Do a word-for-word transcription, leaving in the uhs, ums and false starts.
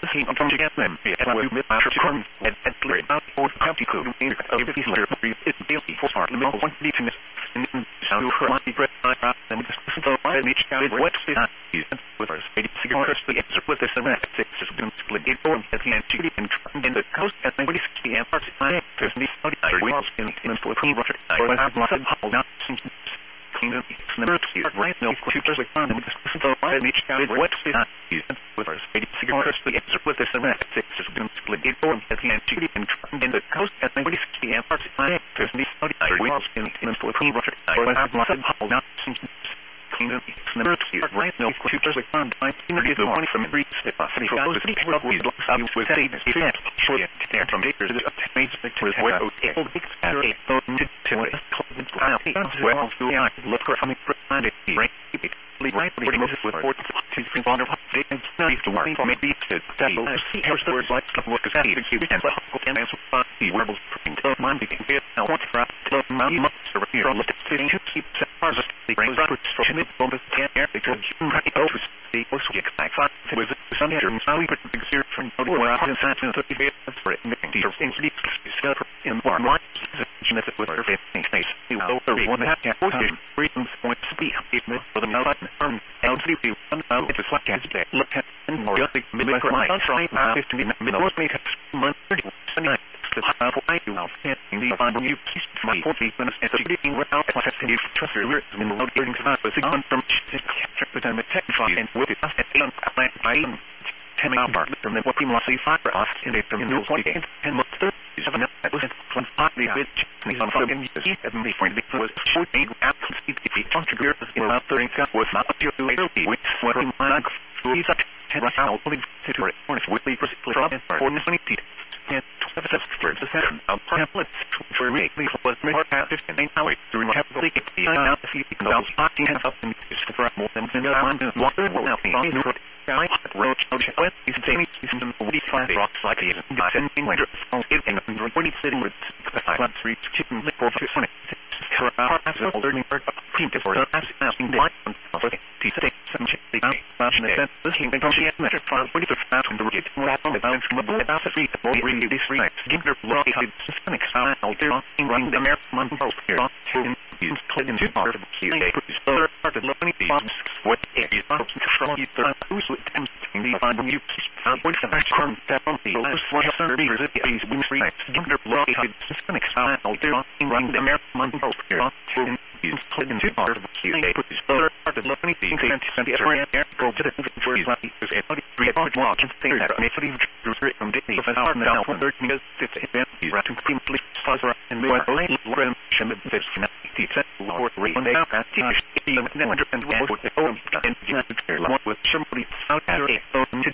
seen on from together them. It was with Master Corn and at Larry about four county code in the fifties letter it's daily for our level one defense and so her my breath I and so I each counted what is with our state cigars the answer with this and six is been split it for at the end and in the coast at ninety sixty and parts I there's me study I was in in for clean water I was not how not clean number two right no computers like fun and so I each counted what is with our state cigars the answer with this and six is been split it for at the end and in the coast at ninety sixty and parts I there's me study I was in in for clean water I was not how not clean number two right no computers like fun I need the money from every step off the goes to the club with lots of with say this event sure there from bakers is up to made to well all the big at eight so to it well to yeah look for coming from it right right pretty much with four to three on the and to work for maybe to that see how the words like stuff work is happy to keep and and answer the verbal into mind being here now what for to my must here look at to keep the the brains for mid bonus can air because right over the most get back five with some terms how we put the here from where I can sense to the that's for it making the things deep in one line genetic with her face face you know one that can reasons point to be for the outside arm L C P one out it's like as look at and more big mimic right try fifteen minutes make it month thirty nine the half I do now in the find you my forty minutes and getting without accessing you trust your words in the loading class with on from with them technical and with it at eight I am ten hours from the working loss fiber off in a from new point and look thirty seven that was one party bit me on fucking you at me point because fourteen at the contributor in about thirty was not your with what my is up ten out only to it with the problem for twenty feet and for the second of pamphlets for me was more past fifteen hours through my heavily the out the feet no talking up and is for more than the one water will now be on the I wrote out what is saying is in the five rocks like it is sending winter on it and forty sitting with the five three chicken for twenty for our learning for print for asking the line of the state some the fashion that this came from the measure for forty percent from the rate wrap on the balance from the about the three more really this right give their block how systemic style there in running the American month here in is played into part of the Q A other part of the bombs what is not from the who's with them the find you found point of action that on the last one hundred meters of these win free give their block how systemic style there in running the American month here is played into part of the Q A other part of the things and the area go to the for is like is a three part walk and things that make it from the of an hour now for thirty minutes it's event is right to simply start and we are lane rem shim this it's or when they got the and what the home and with somebody out there